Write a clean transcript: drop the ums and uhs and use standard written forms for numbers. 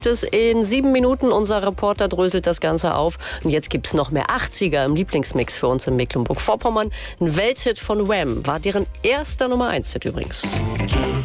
Das in 7 Minuten. Unser Reporter dröselt das Ganze auf. Und jetzt gibt's noch mehr 80er im Lieblingsmix für uns in Mecklenburg-Vorpommern. Ein Welthit von Wham! War deren erster Nummer 1-Hit übrigens.